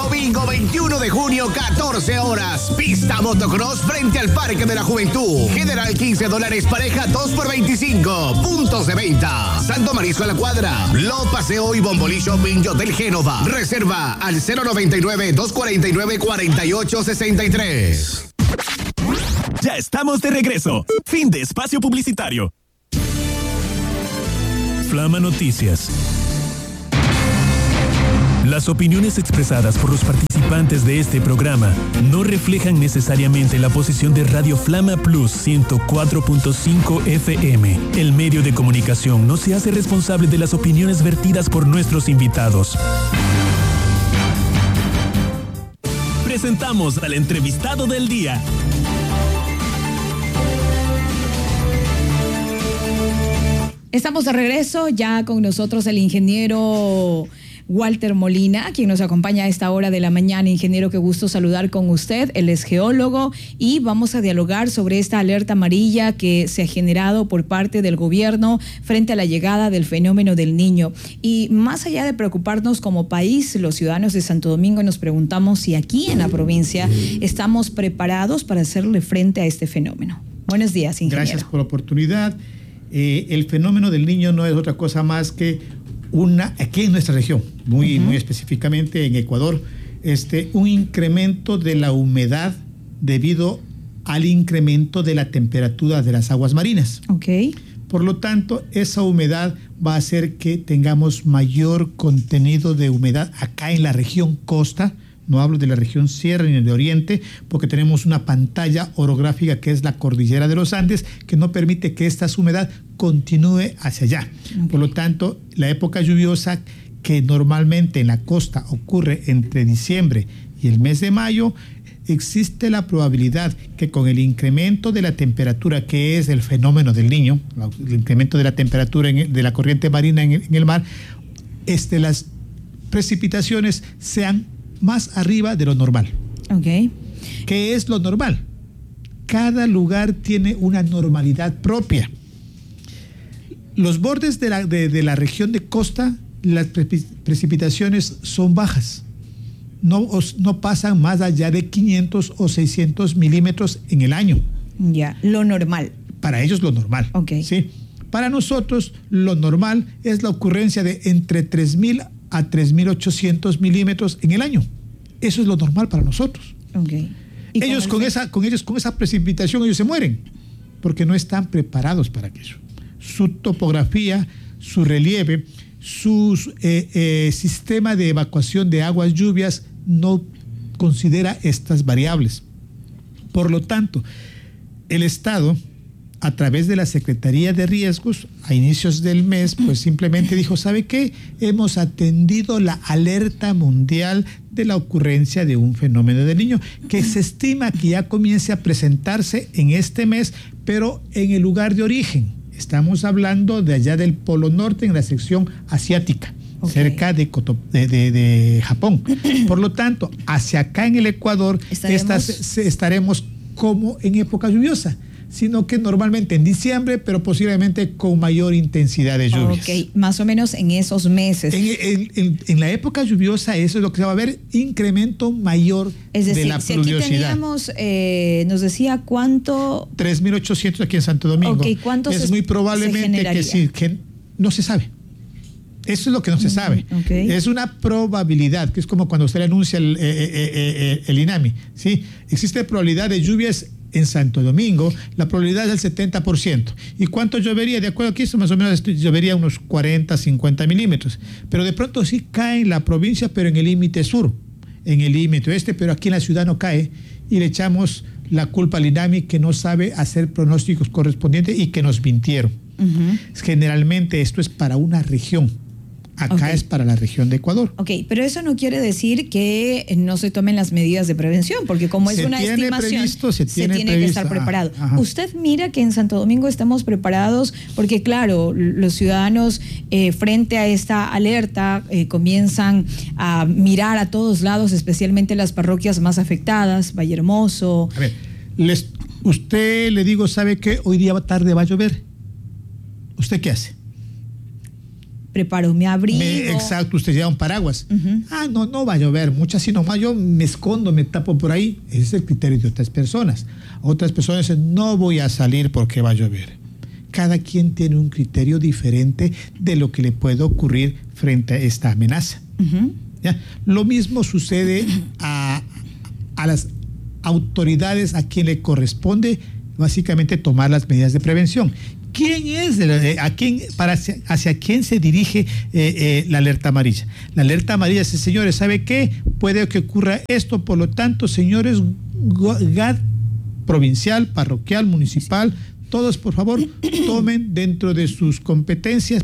Domingo 21 de junio, 14 horas. Pista motocross frente al Parque de la Juventud. General $15, pareja 2x25. Puntos de venta. Santo Marisco a la Cuadra. Lo Paseo y Bombolí Shopping Hotel Génova. Reserva al 099-249-4863. Ya estamos de regreso. Fin de espacio publicitario. Flama Noticias. Las opiniones expresadas por los participantes de este programa no reflejan necesariamente la posición de Radio Flama Plus 104.5 FM. El medio de comunicación no se hace responsable de las opiniones vertidas por nuestros invitados. Presentamos al entrevistado del día. Estamos de regreso, ya con nosotros el ingeniero Walter Molina, quien nos acompaña a esta hora de la mañana. Ingeniero, qué gusto saludar con usted. Él es geólogo y vamos a dialogar sobre esta alerta amarilla que se ha generado por parte del gobierno frente a la llegada del fenómeno del Niño. Y más allá de preocuparnos como país, los ciudadanos de Santo Domingo nos preguntamos si aquí en la provincia estamos preparados para hacerle frente a este fenómeno. Buenos días, ingeniero. Gracias por la oportunidad. El fenómeno del Niño no es otra cosa más que aquí en nuestra región, muy específicamente en Ecuador, un incremento de la humedad debido al incremento de la temperatura de las aguas marinas. Okay. Por lo tanto, esa humedad va a hacer que tengamos mayor contenido de humedad acá en la región costa. No hablo de la región sierra ni de oriente, porque tenemos una pantalla orográfica que es la cordillera de los Andes, que no permite que esta humedad continúe hacia allá. Okay. Por lo tanto, la época lluviosa que normalmente en la costa ocurre entre diciembre y el mes de mayo, existe la probabilidad que con el incremento de la temperatura, que es el fenómeno del Niño, el incremento de la temperatura de la corriente marina en el mar, las precipitaciones sean más arriba de lo normal. Okay. ¿Qué es lo normal? Cada lugar tiene una normalidad propia. Los bordes de la región de costa, las precipitaciones son bajas. No pasan más allá de 500 o 600 milímetros en el año. Ya, lo normal. Para ellos lo normal. Okay. ¿Sí? Para nosotros lo normal es la ocurrencia de entre 3.000 a 3.800 milímetros en el año. Eso es lo normal para nosotros. Okay. Ellos con esa precipitación ellos se mueren porque no están preparados para aquello. Su topografía, su relieve, su sistema de evacuación de aguas lluvias no considera estas variables. Por lo tanto, el Estado, a través de la Secretaría de Riesgos, a inicios del mes, pues simplemente dijo, ¿sabe qué? Hemos atendido la alerta mundial de la ocurrencia de un fenómeno del Niño, que se estima que ya comience a presentarse en este mes, pero en el lugar de origen. Estamos hablando de allá del Polo Norte, en la sección asiática, okay, cerca de Japón. Por lo tanto, hacia acá en el Ecuador estaremos como en época lluviosa, sino que normalmente en diciembre, pero posiblemente con mayor intensidad de lluvias. Ok, más o menos en esos meses. En la época lluviosa eso es lo que se va a ver, incremento mayor de la pluviosidad. Aquí teníamos, nos decía cuánto... 3.800 aquí en Santo Domingo. Ok, ¿cuánto es muy probablemente que no se sabe. Eso es lo que no se sabe. Okay. Es una probabilidad, que es como cuando usted le anuncia el INAMI. ¿Sí? Existe probabilidad de lluvias en Santo Domingo, la probabilidad es del 70%. ¿Y cuánto llovería? De acuerdo aquí, eso más o menos llovería unos 40, 50 milímetros. Pero de pronto sí cae en la provincia, pero en el límite sur, en el límite oeste, pero aquí en la ciudad no cae. Y le echamos la culpa al INAMI, que no sabe hacer pronósticos correspondientes y que nos mintieron. Generalmente esto es para una región. Acá es para la región de Ecuador. Ok, pero eso no quiere decir que no se tomen las medidas de prevención, porque como es una estimación, se tiene que estar preparado. ¿Usted mira que en Santo Domingo estamos preparados? Porque claro, los ciudadanos frente a esta alerta comienzan a mirar a todos lados, especialmente las parroquias más afectadas, Vallehermoso. A ver, usted le digo, ¿sabe qué? Hoy día tarde va a llover. ¿Usted qué hace? preparo mi abrigo. Exacto, usted lleva un paraguas. No va a llover, mucho así nomás, yo me escondo, me tapo por ahí. Ese es el criterio de otras personas. Otras personas dicen, no voy a salir porque va a llover. Cada quien tiene un criterio diferente de lo que le puede ocurrir frente a esta amenaza. ¿Ya? Lo mismo sucede a las autoridades a quien le corresponde básicamente tomar las medidas de prevención. ¿Quién es? ¿Hacia quién se dirige la alerta amarilla? La alerta amarilla dice, señores, ¿sabe qué? Puede que ocurra esto, por lo tanto, señores GAD provincial, parroquial, municipal, todos, por favor, tomen dentro de sus competencias